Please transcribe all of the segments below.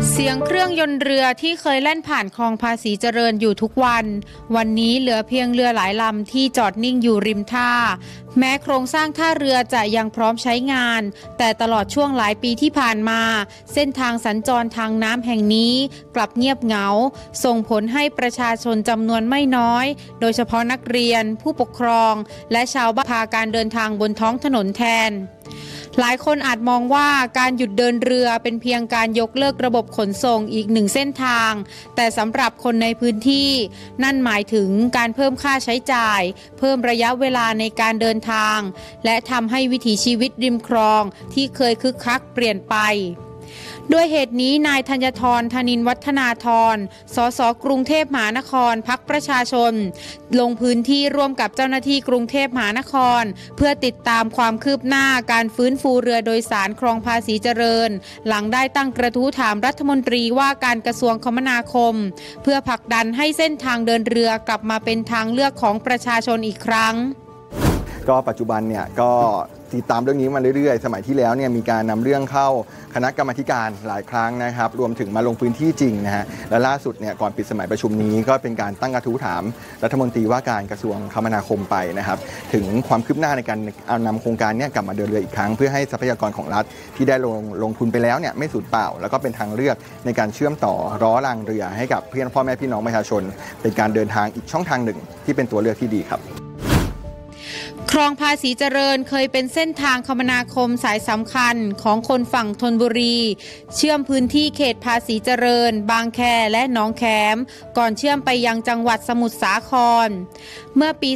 เสียงเครื่องยนต์เรือที่เคยแล่นผ่านคลองภาษีเจริญอยู่ทุกวันนี้เหลือเพียงเรือหลายลำที่จอดนิ่งอยู่ริมท่าแม้โครงสร้างท่าเรือจะยังพร้อมใช้งานแต่ตลอดช่วงหลายปีที่ผ่านมาเส้นทางสัญจรทางน้ำแห่งนี้กลับเงียบเหงาส่งผลให้ประชาชนจำนวนไม่น้อยโดยเฉพาะนักเรียนผู้ปกครองและชาวบ้านพาการเดินทางบนท้องถนนแทนหลายคนอาจมองว่าการหยุดเดินเรือเป็นเพียงการยกเลิกระบบขนส่งอีกหนึ่งเส้นทางแต่สำหรับคนในพื้นที่นั่นหมายถึงการเพิ่มค่าใช้จ่ายเพิ่มระยะเวลาในการเดินทางและทำให้วิถีชีวิตริมคลองที่เคยคึกคักเปลี่ยนไปด้วยเหตุนี้นายธัญธร ธนินทร์วัฒนาธร สส.กรุงเทพมหานครพรรคประชาชนลงพื้นที่ร่วมกับเจ้าหน้าที่กรุงเทพมหานครเพื่อติดตามความคืบหน้าการฟื้นฟูเรือโดยสารคลองภาษีเจริญหลังได้ตั้งกระทู้ถามรัฐมนตรีว่าการกระทรวงคมนาคมเพื่อผลักดันให้เส้นทางเดินเรือกลับมาเป็นทางเลือกของประชาชนอีกครั้งก็ปัจจุบันเนี่ยก็ติดตามเรื่องนี้มาเรื่อยๆสมัยที่แล้วเนี่ยมีการนำเรื่องเข้าคณะกรรมาธิการหลายครั้งนะครับรวมถึงมาลงพื้นที่จริงนะฮะและล่าสุดเนี่ยก่อนปิดสมัยประชุมนี้ก็เป็นการตั้งกระทู้ถามรัฐมนตรีว่าการกระทรวงคมนาคมไปนะครับถึงความคืบหน้าในการเอานำโครงการนี้กลับมาเดินเรืออีกครั้งเพื่อให้ทรัพยากรของรัฐที่ได้ลงทุนไปแล้วเนี่ยไม่สูญเปล่าแล้วก็เป็นทางเลือกในการเชื่อมต่อล้อรางเรือให้กับพ่อแม่พี่น้องประชาชนเป็นการเดินทางอีกช่องทางหนึ่งที่เป็นตัวเลือกที่ดีครับคลองภาษีเจริญเคยเป็นเส้นทางคมนาคมสายสำคัญของคนฝั่งธนบุรีเชื่อมพื้นที่เขตภาษีเจริญบางแคและหนองแขมก่อนเชื่อมไปยังจังหวัดสมุทรสาครเมื่อปี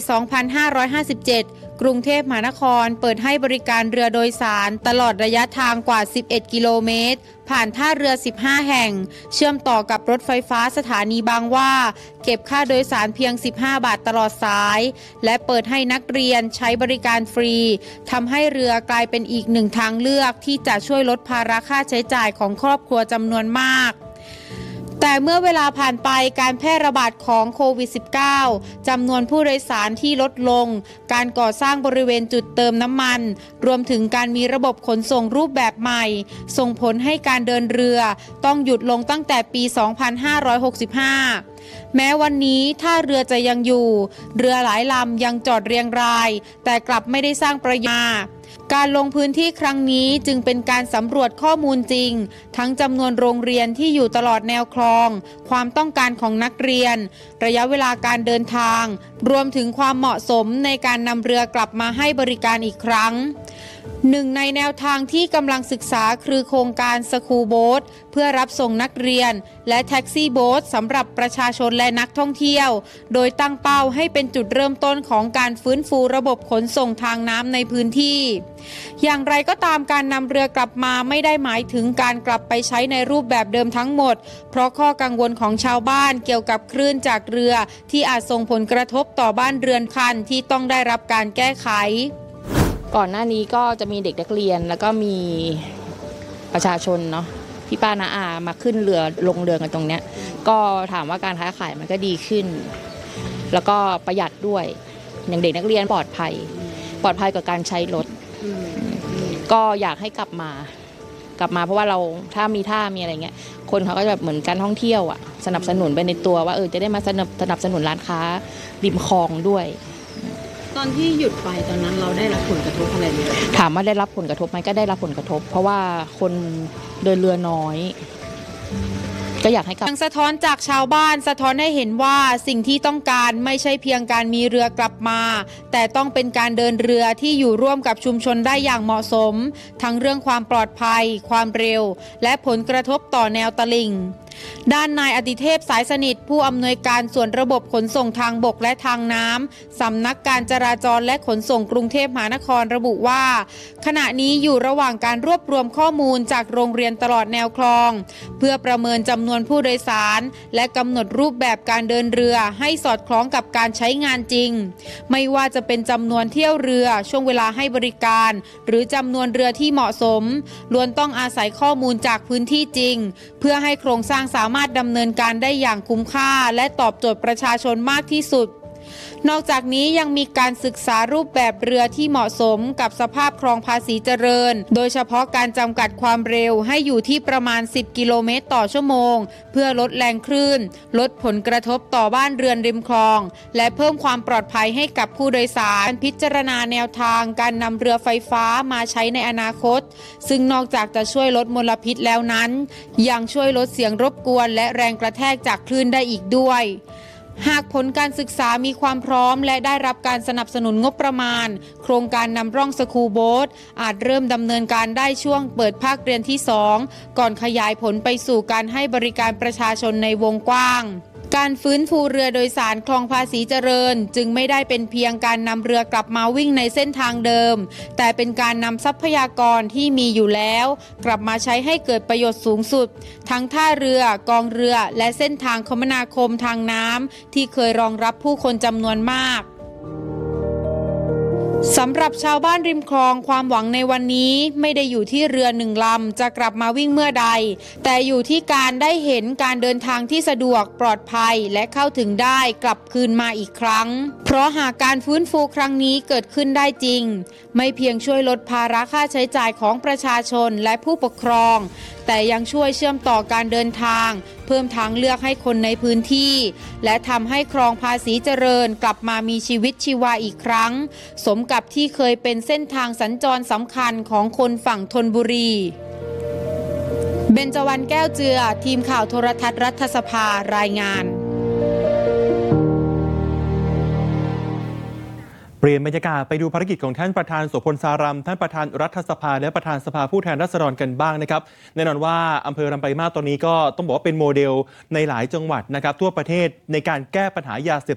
2557 กรุงเทพมหานครเปิดให้บริการเรือโดยสารตลอดระยะทางกว่า 11 กิโลเมตรผ่านท่าเรือ 15 แห่งเชื่อมต่อกับรถไฟฟ้าสถานีบางหว่าเก็บค่าโดยสารเพียง 15 บาทตลอดสายและเปิดให้นักเรียนใช้บริการฟรีทำให้เรือกลายเป็นอีกหนึ่งทางเลือกที่จะช่วยลดภาระค่าใช้จ่ายของครอบครัวจำนวนมากแต่เมื่อเวลาผ่านไปการแพร่ระบาดของโควิด -19 จำนวนผู้โดยสารที่ลดลงการก่อสร้างบริเวณจุดเติมน้ำมันรวมถึงการมีระบบขนส่งรูปแบบใหม่ส่งผลให้การเดินเรือต้องหยุดลงตั้งแต่ปี 2565 แม้วันนี้ท่าเรือจะยังอยู่เรือหลายลำยังจอดเรียงรายแต่กลับไม่ได้สร้างประโยชน์การลงพื้นที่ครั้งนี้จึงเป็นการสำรวจข้อมูลจริงทั้งจำนวนโรงเรียนที่อยู่ตลอดแนวคลองความต้องการของนักเรียนระยะเวลาการเดินทางรวมถึงความเหมาะสมในการนำเรือกลับมาให้บริการอีกครั้งหนึ่งในแนวทางที่กำลังศึกษาคือโครงการสคูลโบ๊ทเพื่อรับส่งนักเรียนและแท็กซี่โบ๊ทสำหรับประชาชนและนักท่องเที่ยวโดยตั้งเป้าให้เป็นจุดเริ่มต้นของการฟื้นฟูระบบขนส่งทางน้ำในพื้นที่อย่างไรก็ตามการนำเรือกลับมาไม่ได้หมายถึงการกลับไปใช้ในรูปแบบเดิมทั้งหมดเพราะข้อกังวลของชาวบ้านเกี่ยวกับคลื่นจากเรือที่อาจส่งผลกระทบต่อบ้านเรือนคันที่ต้องได้รับการแก้ไขก่อนหน้านี้ก็จะมีเด็กนักเรียนแล้วก็มีประชาชนเนาะพี่ป้าน้าอามาขึ้นเรือลงเรือกันตรงเนี้ยก็ถามว่าการค้าขายมันก็ดีขึ้นแล้วก็ประหยัดด้วยอย่างเด็กนักเรียนปลอดภัยกับการใช้รถก็อยากให้กลับมาเพราะว่าเราถ้ามีอะไรเงี้ยคนเขาก็แบบเหมือนการท่องเที่ยวอ่ะสนับสนุนไปในตัวว่าจะได้มาสนับสนุนร้านค้าริมคลองด้วยตอนที่หยุดไปตอนนั้นเราได้รับผลกระทบอะไรไหมถามว่าได้รับผลกระทบไหมก็ได้รับผลกระทบเพราะว่าคนเดินเรือน้อยก็อยากให้กลับสะท้อนจากชาวบ้านสะท้อนให้เห็นว่าสิ่งที่ต้องการไม่ใช่เพียงการมีเรือกลับมาแต่ต้องเป็นการเดินเรือที่อยู่ร่วมกับชุมชนได้อย่างเหมาะสมทั้งเรื่องความปลอดภัยความเร็วและผลกระทบต่อแนวตลิ่งด้านนายอดิเทพสายสนิทผู้อำนวยการส่วนระบบขนส่งทางบกและทางน้ำสำนักการจราจรและขนส่งกรุงเทพมหานครระบุว่าขณะนี้อยู่ระหว่างการรวบรวมข้อมูลจากโรงเรียนตลอดแนวคลองเพื่อประเมินจำนวนผู้โดยสารและกำหนดรูปแบบการเดินเรือให้สอดคล้องกับการใช้งานจริงไม่ว่าจะเป็นจำนวนเที่ยวเรือช่วงเวลาให้บริการหรือจำนวนเรือที่เหมาะสมล้วนต้องอาศัยข้อมูลจากพื้นที่จริงเพื่อให้โครงสร้างสามารถดำเนินการได้อย่างคุ้มค่าและตอบโจทย์ประชาชนมากที่สุดนอกจากนี้ยังมีการศึกษารูปแบบเรือที่เหมาะสมกับสภาพคลองภาษีเจริญโดยเฉพาะการจำกัดความเร็วให้อยู่ที่ประมาณ10กิโลเมตรต่อชั่วโมงเพื่อลดแรงคลื่นลดผลกระทบต่อบ้านเรือนริมคลองและเพิ่มความปลอดภัยให้กับผู้โดยสารพิจารณาแนวทางการนำเรือไฟฟ้ามาใช้ในอนาคตซึ่งนอกจากจะช่วยลดมลพิษแล้วนั้นยังช่วยลดเสียงรบกวนและแรงกระแทกจากคลื่นได้อีกด้วยหากผลการศึกษามีความพร้อมและได้รับการสนับสนุนงบประมาณโครงการนำร่องสคูลโบ๊ทอาจเริ่มดำเนินการได้ช่วงเปิดภาคเรียนที่ 2ก่อนขยายผลไปสู่การให้บริการประชาชนในวงกว้างการฟื้นฟูเรือโดยสารคลองภาษีเจริญจึงไม่ได้เป็นเพียงการนำเรือกลับมาวิ่งในเส้นทางเดิมแต่เป็นการนำทรัพยากรที่มีอยู่แล้วกลับมาใช้ให้เกิดประโยชน์สูงสุดทั้งท่าเรือกองเรือและเส้นทางคมนาคมทางน้ำที่เคยรองรับผู้คนจำนวนมากสำหรับชาวบ้านริมคลองความหวังในวันนี้ไม่ได้อยู่ที่เรือหนึ่งลำจะกลับมาวิ่งเมื่อใดแต่อยู่ที่การได้เห็นการเดินทางที่สะดวกปลอดภัยและเข้าถึงได้กลับคืนมาอีกครั้งเพราะหากการฟื้นฟูครั้งนี้เกิดขึ้นได้จริงไม่เพียงช่วยลดภาระค่าใช้จ่ายของประชาชนและผู้ปกครองแต่ยังช่วยเชื่อมต่อการเดินทางเพิ่มทางเลือกให้คนในพื้นที่และทำให้คลองภาษีเจริญกลับมามีชีวิตชีวาอีกครั้งสมกับที่เคยเป็นเส้นทางสัญจรสำคัญของคนฝั่งธนบุรีเบญจวรรณแก้วเจือทีมข่าวโทรทัศน์รัฐสภารายงานเปลี่ยนบรรยากาศไปดูภารกิจของท่านประธานโสพลสารัมท่านประธานรัฐสภาและประธานสภาผู้แทนราษฎรกันบ้างนะครับแน่นอนว่าอำเภอลำปลายมาสตอนนี้ก็ต้องบอกว่าเป็นโมเดลในหลายจังหวัดนะครับทั่วประเทศในการแก้ปัญหายาเสพ